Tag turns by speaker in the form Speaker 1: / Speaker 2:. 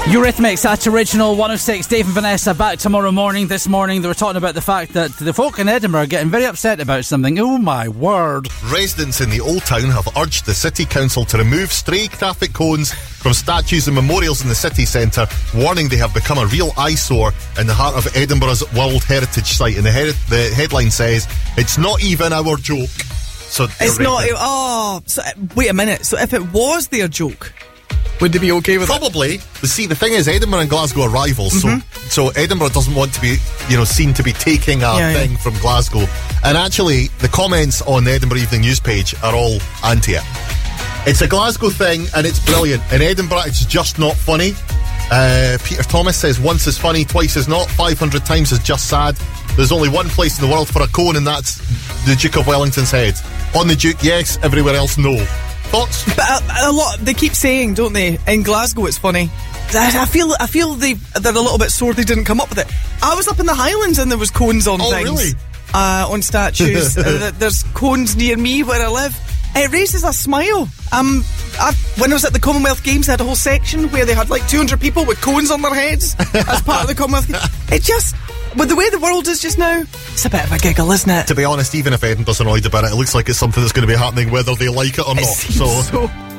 Speaker 1: Eurythmics, that's original 106. Dave and Vanessa back tomorrow morning. This morning they were talking about the fact that the folk in Edinburgh are getting very upset about something. Oh my word.
Speaker 2: Residents in the Old Town have urged the City Council to remove stray traffic cones from statues and memorials in the city centre, warning they have become a real eyesore in the heart of Edinburgh's World Heritage Site. And the headline says, it's not even our joke. So
Speaker 3: it's not... Oh, so, wait a minute. So if it was their joke, would they be okay with
Speaker 2: Probably. But see, the thing is, Edinburgh and Glasgow are rivals, so Edinburgh doesn't want to be, seen to be taking a thing from Glasgow. And actually, the comments on the Edinburgh Evening News page are all anti it. It's a Glasgow thing, and it's brilliant. In Edinburgh, it's just not funny. Peter Thomas says, once is funny, twice is not, 500 times is just sad. There's only one place in the world for a cone, and that's the Duke of Wellington's head. On the Duke, yes. Everywhere else, no. Thoughts?
Speaker 3: But a lot, they keep saying, don't they, in Glasgow it's funny. I feel they're a little bit sore they didn't come up with it. I was up in the Highlands and there was cones on things.
Speaker 2: Really?
Speaker 3: On statues. There's cones near me where I live. It raises a smile. When I was at the Commonwealth Games, they had a whole section where they had like 200 people with cones on their heads as part of the Commonwealth Games. It just... With the way the world is just now, it's a bit of a giggle, isn't it?
Speaker 2: To be honest, even if Edinburgh's annoyed about it, it looks like it's something that's going to be happening whether they like it or not.
Speaker 3: So